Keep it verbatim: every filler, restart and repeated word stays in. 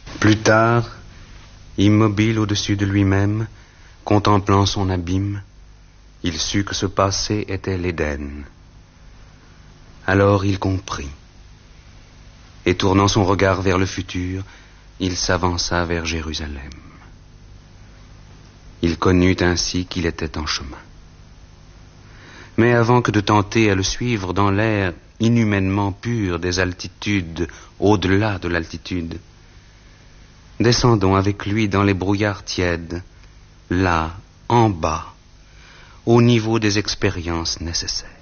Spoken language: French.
Plus tard, immobile au-dessus de lui-même, contemplant son abîme, il sut que ce passé était l'Éden. Alors il comprit. Et tournant son regard vers le futur, il s'avança vers Jérusalem. Il connut ainsi qu'il était en chemin. Mais avant que de tenter à le suivre dans l'air inhumainement pur des altitudes au-delà de l'altitude, descendons avec lui dans les brouillards tièdes, là, en bas, au niveau des expériences nécessaires.